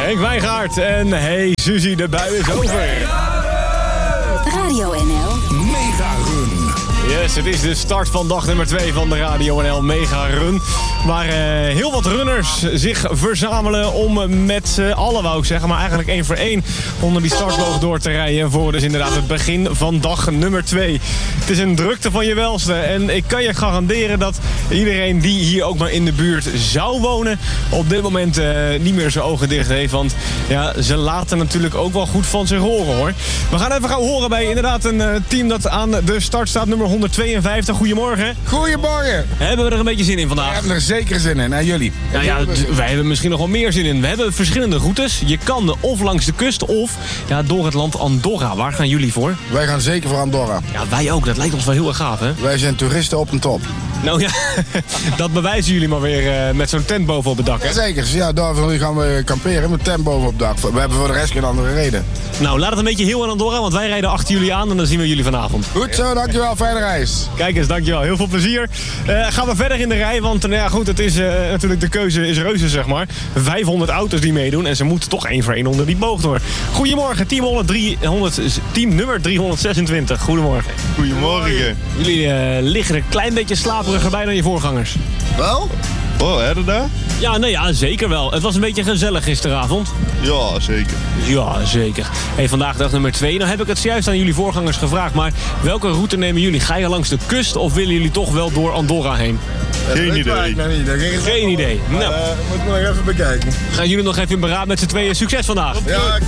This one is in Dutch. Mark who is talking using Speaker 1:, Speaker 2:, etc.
Speaker 1: Henk Wijngaard en hey Suzy, de bui is over.
Speaker 2: Radio NL
Speaker 3: Mega Run.
Speaker 1: Yes, het is de start van dag nummer 2 van de Radio NL Mega Run. Waar heel wat runners zich verzamelen om met z'n allen, wou ik zeggen, maar eigenlijk 1 voor 1 onder die startboog door te rijden. Voor dus inderdaad het begin van dag nummer 2. Het is een drukte van je welste. En ik kan je garanderen dat iedereen die hier ook maar in de buurt zou wonen, op dit moment niet meer zijn ogen dicht heeft. Want ja, ze laten natuurlijk ook wel goed van zich horen, hoor. We gaan even gaan horen bij inderdaad een team dat aan de start staat, nummer 152. Goedemorgen.
Speaker 4: Goedemorgen.
Speaker 1: Hebben we er een beetje zin in vandaag?
Speaker 4: We hebben er zeker zin in. En jullie?
Speaker 1: Nou ja, wij hebben misschien nog wel meer zin in. We hebben verschillende routes. Je kan of langs de kust of ja, door het land Andorra. Waar gaan jullie voor?
Speaker 4: Wij gaan zeker voor Andorra.
Speaker 1: Ja, wij ook. Dat lijkt ons wel heel erg gaaf, hè?
Speaker 4: Wij zijn toeristen op en top.
Speaker 1: Nou ja, dat bewijzen jullie maar weer met zo'n tent boven op het dak, hè?
Speaker 4: Zeker. Ja, daar gaan we kamperen met tent boven op het dak. We hebben voor de rest geen andere reden.
Speaker 1: Nou, laat het een beetje heel in Andorra, want wij rijden achter jullie aan en dan zien we jullie vanavond.
Speaker 4: Goed zo, dankjewel. Fijne reis.
Speaker 1: Kijk eens, dankjewel. Heel veel plezier. Gaan we verder in de rij, want nou ja, goed, het is natuurlijk de keuze is reuze, zeg maar. 500 auto's die meedoen en ze moeten toch 1 voor 1 onder die boog door. Goedemorgen, team nummer 326. Goedemorgen.
Speaker 5: Goedemorgen.
Speaker 1: Jullie liggen er een klein beetje slaperiger bij dan je voorgangers.
Speaker 5: Wel? Oh, hè, daar?
Speaker 1: Ja, nee, ja, zeker wel. Het was een beetje gezellig gisteravond.
Speaker 5: Ja, zeker.
Speaker 1: Ja, zeker. Hey, vandaag dag nummer 2. Nou heb ik het zojuist aan jullie voorgangers gevraagd, maar welke route nemen jullie? Ga je langs de kust of willen jullie toch wel door Andorra heen?
Speaker 5: Geen idee.
Speaker 1: Geen idee. Nou,
Speaker 4: moeten we nog even bekijken.
Speaker 1: gaan jullie nog even in beraad met z'n tweeën. Succes vandaag.
Speaker 4: Ja,